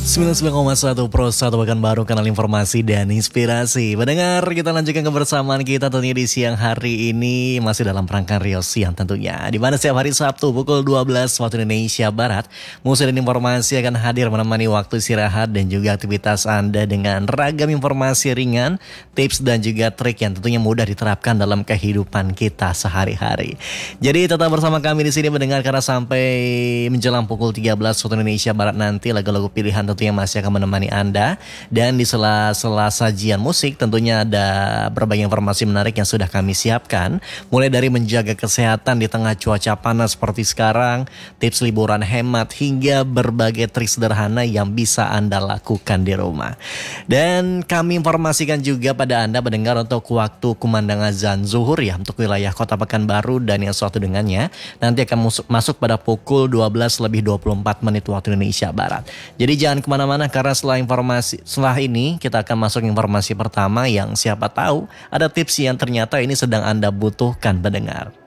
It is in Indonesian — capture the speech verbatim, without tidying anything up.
sembilan puluh sembilan koma satu Pro satu Pekanbaru, kanal informasi dan inspirasi. Mendengar, kita lanjutkan kebersamaan kita tentunya di siang hari ini masih dalam rangkaian Rio Siang tentunya. Di mana setiap hari Sabtu pukul dua belas waktu Indonesia Barat, musik dan informasi akan hadir menemani waktu istirahat dan juga aktivitas Anda dengan ragam informasi ringan, tips dan juga trik yang tentunya mudah diterapkan dalam kehidupan kita sehari-hari. Jadi tetap bersama kami di sini mendengar, karena sampai menjelang pukul tiga belas waktu Indonesia Barat nanti lagu-lagu pilihan tentunya masih akan menemani Anda. Dan di sela-sela sajian musik tentunya ada berbagai informasi menarik yang sudah kami siapkan. Mulai dari menjaga kesehatan di tengah cuaca panas seperti sekarang, tips liburan hemat, hingga berbagai trik sederhana yang bisa Anda lakukan di rumah. Dan kami informasikan juga pada Anda mendengar untuk waktu kumandang azan zuhur ya untuk wilayah Kota Pekanbaru dan yang suatu dengannya nanti akan masuk, masuk pada pukul dua belas lebih dua puluh empat menit waktu Indonesia Barat. Jadi jangan kemana-mana, karena setelah informasi setelah ini kita akan masuk informasi pertama yang siapa tahu ada tips yang ternyata ini sedang Anda butuhkan mendengar.